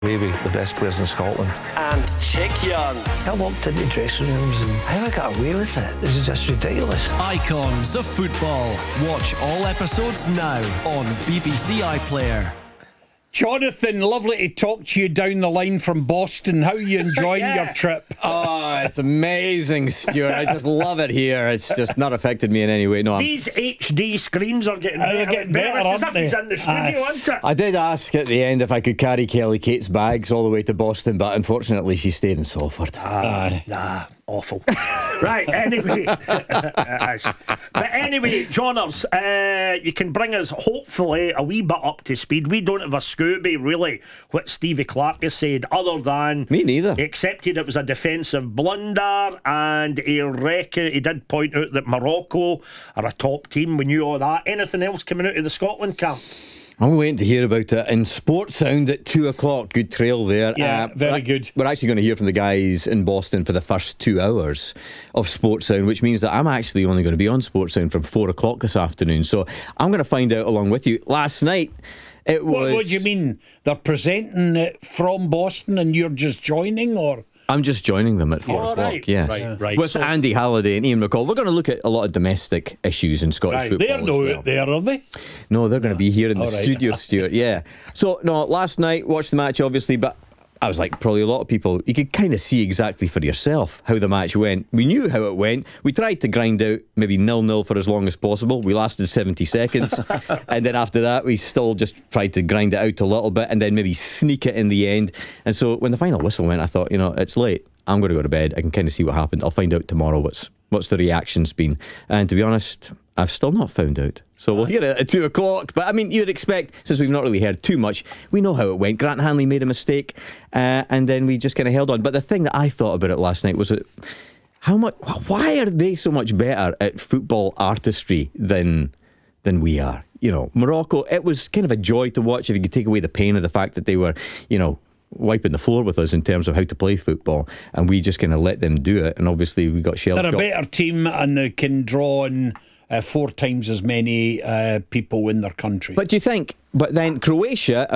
Maybe the best players in Scotland. And Chick Young. I walked into dressing rooms and how I got away with it. This is just ridiculous. Icons of football. Watch all episodes now on BBC iPlayer. Jonathan, lovely to talk to you down the line from Boston. How are you enjoying your trip? Oh, it's amazing, Stuart. I just love it here. It's just not affected me in any way. No, These HD screens are getting they're better. getting better, It's as aren't if he's they? in the studio, isn't it? I did ask at the end if I could carry Kelly Kate's bags all the way to Boston, but unfortunately she stayed in Salford. Nah, awful. Right, anyway. But anyway, Johners, you can bring us hopefully a wee bit up to speed. We don't have a Scooby, really, what Stevie Clark has said, other than Me neither. he accepted it was a defensive blunder, and he did point out that Morocco are a top team. We knew all that. Anything else coming out of the Scotland camp? I'm waiting to hear about it in Sports Sound at 2 o'clock. Good trail there. Yeah, very good. We're actually going to hear from the guys in Boston for the first 2 hours of Sports Sound, which means that I'm actually only going to be on Sports Sound from 4 o'clock this afternoon. So I'm going to find out along with you. Last night, it was... What do you mean? They're presenting it from Boston and you're just joining, or...? I'm just joining them at 4 Oh, o'clock, right. yes. Right. With So- Andy Halliday and Ian McCall. We're going to look at a lot of domestic issues in Scottish football. They're as no well. out there, are they? No, they're going to be here in the All right. studio, Stuart, yeah. So, no, last night, watched the match, obviously, but I was like probably a lot of people, you could kind of see exactly for yourself how the match went. We knew how it went. We tried to grind out maybe 0-0 for as long as possible. We lasted 70 seconds. And then after that, we still just tried to grind it out a little bit and then maybe sneak it in the end. And so when the final whistle went, I thought, it's late. I'm going to go to bed. I can kind of see what happened. I'll find out tomorrow what's the reaction's been. And to be honest, I've still not found out. So we'll hear it at 2 o'clock. But I mean, you'd expect, since we've not really heard too much, we know how it went. Grant Hanley made a mistake, and then we just kind of held on. But the thing that I thought about it last night was that why are they so much better at football artistry than we are? Morocco, it was kind of a joy to watch if you could take away the pain of the fact that they were, wiping the floor with us in terms of how to play football, and we just kind of let them do it. And obviously we got shell They're shocked. a better team and they can draw in 4 times as many people in their country. But do you think? But then Croatia